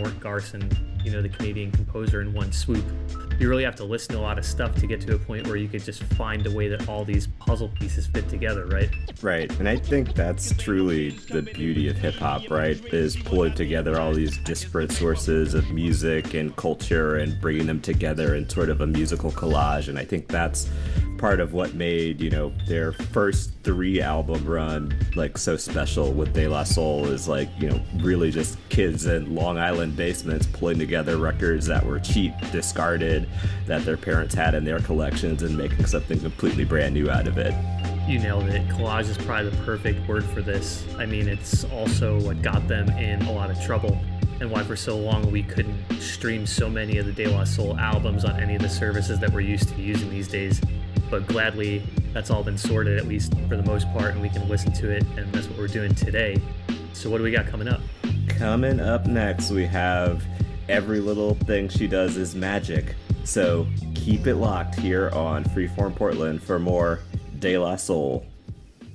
Mort Garson, the Canadian composer, in one swoop. You really have to listen to a lot of stuff to get to a point where you could just find a way that all these puzzle pieces fit together, right? Right, and I think that's truly the beauty of hip-hop, right, is pulling together all these disparate sources of music and culture and bringing them together in sort of a musical collage, and I think that's part of what made, their first 3 album run, so special with De La Soul is, really just kids in Long Island basements pulling together records that were cheap, discarded, that their parents had in their collections and making something completely brand new out of it. You nailed it. Collage is probably the perfect word for this. I mean, it's also what got them in a lot of trouble and why for so long we couldn't stream so many of the De La Soul albums on any of the services that we're used to using these days. But gladly, that's all been sorted, at least for the most part, and we can listen to it, and that's what we're doing today. So what do we got coming up? Coming up next, we have Every Little Thing She Does Is Magic. So keep it locked here on Freeform Portland for more De La Soul.